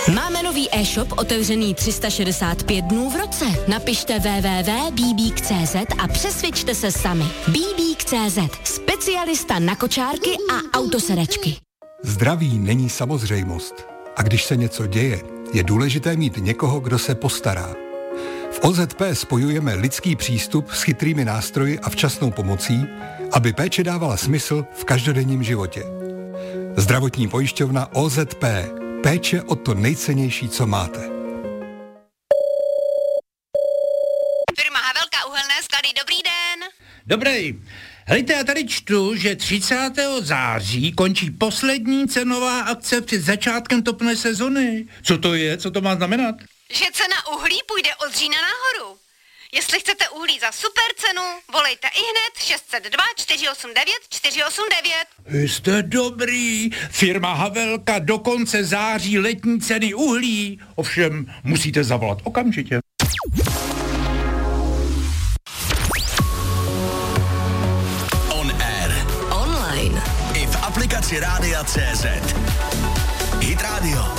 Máme nový e-shop otevřený 365 dnů v roce. Napište www.bbk.cz a přesvědčte se sami. bbk.cz. Specialista na kočárky a autosedačky. Zdraví není samozřejmost. A když se něco děje, je důležité mít někoho, kdo se postará. V OZP spojujeme lidský přístup s chytrými nástroji a včasnou pomocí, aby péče dávala smysl v každodenním životě. Zdravotní pojišťovna OZP. Péče o to nejcennější, co máte. Firma Havelka uhelné sklady, dobrý den. Dobrý. Hejte, já tady čtu, že 30. září končí poslední cenová akce před začátkem topné sezony. Co to je? Co to má znamenat? Že cena uhlí půjde od října nahoru. Jestli chcete uhlí za super cenu, volejte ihned 602 489 489. Jste dobrý. Firma Havelka do konce září letní ceny uhlí. Ovšem, musíte zavolat okamžitě. On air. Online. I v aplikaci Rádia.cz. Hit Radio.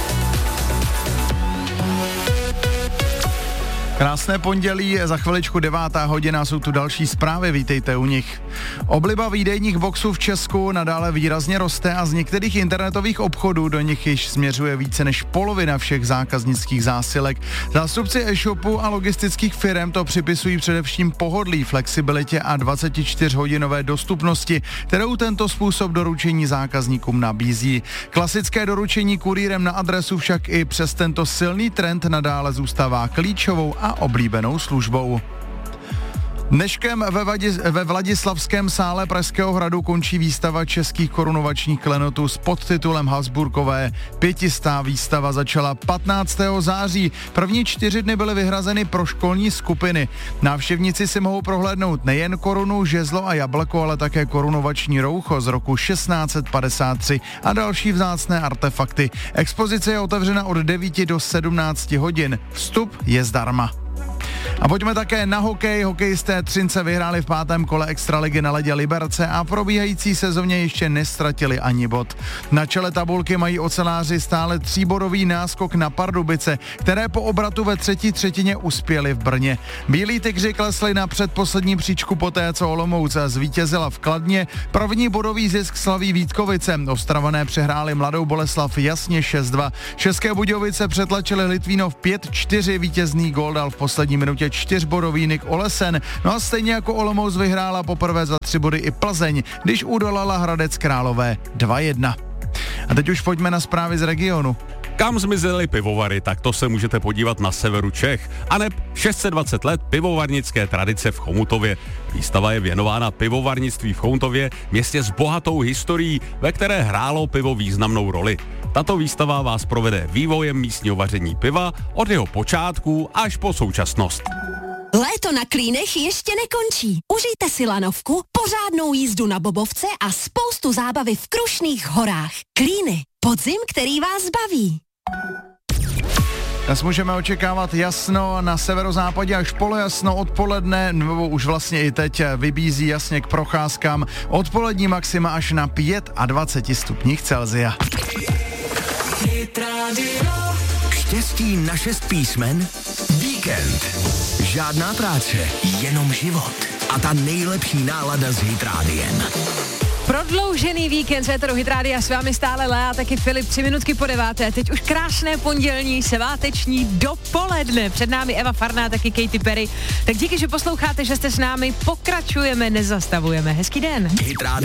Krásné pondělí, za chviličku 9:00 jsou tu další zprávy, vítejte u nich. Obliba výdejních boxů v Česku nadále výrazně roste a z některých internetových obchodů do nich již směřuje více než polovina všech zákaznických zásilek. Zástupci e-shopu a logistických firem to připisují především pohodlí, flexibilitě a 24-hodinové dostupnosti, kterou tento způsob doručení zákazníkům nabízí. Klasické doručení kurýrem na adresu však i přes tento silný trend nadále zůstává klíčovou a oblíbenou službou. Dneškem ve Vladislavském sále Pražského hradu končí výstava českých korunovačních klenotů s podtitulem Habsburkové. 500. výstava začala 15. září. První 4 dny byly vyhrazeny pro školní skupiny. Návštěvníci si mohou prohlédnout nejen korunu, žezlo a jablko, ale také korunovační roucho z roku 1653 a další vzácné artefakty. Expozice je otevřena od 9 do 17 hodin. Vstup je zdarma. A pojďme také na hokej. Hokejisté Třince vyhráli v 5. kole extraligy na ledě Liberce a probíhající sezóně ještě nestratili ani bod. Na čele tabulky mají oceláři stále 3bodový náskok na Pardubice, které po obratu ve třetí třetině uspěli v Brně. Bílí tygři klesli na předposlední příčku poté, co Olomouc zvítězila v Kladně. První bodový zisk slaví Vítkovice. Ostravané přehráli Mladou Boleslav jasně 6-2. České Budějovice přetlačili Litvínov 5-4, vítězný gól dal v poslední minutě 4bodový Nik Olesen. No a stejně jako Olomouc vyhrála poprvé za 3 body i Plzeň, když udolala Hradec Králové 2-1. A teď už pojďme na zprávy z regionu. Kam zmizely pivovary, tak to se můžete podívat na severu Čech. Aneb 620 let pivovarnické tradice v Chomutově. Výstava je věnována pivovarnictví v Chomutově, městě s bohatou historií, ve které hrálo pivo významnou roli. Tato výstava vás provede vývojem místního vaření piva od jeho počátků až po současnost. Léto na Klínech ještě nekončí. Užijte si lanovku, pořádnou jízdu na bobovce a spoustu zábavy v Krušných horách. Klíny. Podzim, který vás baví. Dnes můžeme očekávat jasno na severozápadě až polojasno odpoledne, nebo už vlastně i teď vybízí jasně k procházkám. Odpolední maxima až na 25 stupních Celsia. Štěstí na 6 písmen? Víkend. Žádná práce, jenom život. A ta nejlepší nálada s Hit Rádiem. Prodloužený víkend z éteru Hit Rádia s vámi stále Lea, taky Filip, 3 minutky po 9. Teď už krásné pondělní sváteční dopoledne. Před námi Eva Farná, taky Katy Perry. Tak díky, že posloucháte, že jste s námi. Pokračujeme, nezastavujeme. Hezký den. Hit Rádio.